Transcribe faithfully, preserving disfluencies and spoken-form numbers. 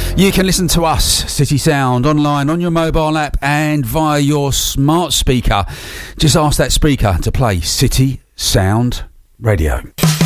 You can listen to us, City Sound, online on your mobile app and via your smart speaker. Just ask that speaker to play City Sound Radio.